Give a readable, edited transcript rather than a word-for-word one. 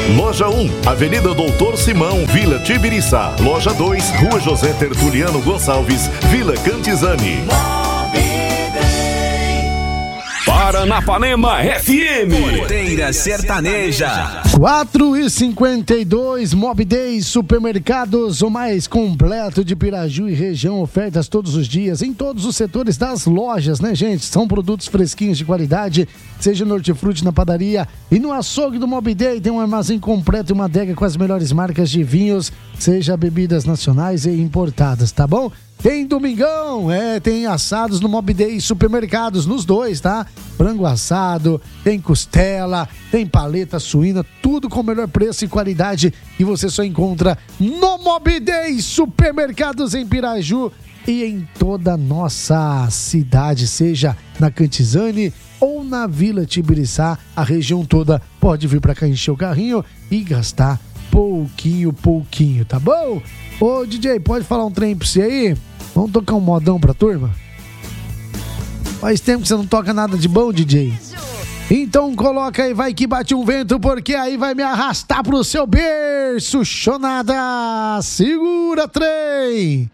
Loja 1, Avenida Doutor Simão, Vila Tibiriçá. Loja 2, Rua José Tertuliano Gonçalves, Vila Cantizani. Paranapanema FM. Porteira Sertaneja. 4h52, Mob Day Supermercados, o mais completo de Piraju e região. Ofertas todos os dias, em todos os setores das lojas, né, gente? São produtos fresquinhos de qualidade, seja no hortifruti, na padaria e no açougue do Mob Day. Tem um armazém completo e uma adega com as melhores marcas de vinhos, seja bebidas nacionais e importadas, tá bom? Tem domingão, tem assados no Mob Day Supermercados, nos dois, tá? Frango assado, tem costela, tem paleta suína, tudo com o melhor preço e qualidade que você só encontra no Mob Day Supermercados em Piraju e em toda a nossa cidade, seja na Cantizani ou na Vila Tibiriçá, a região toda pode vir pra cá encher o carrinho e gastar pouquinho, tá bom? Ô DJ, pode falar um trem pra você aí? Vamos tocar um modão pra turma? Faz tempo que você não toca nada de bom, DJ. Então coloca aí, vai que bate um vento, porque aí vai me arrastar pro seu berço, chonada. Segura, trem.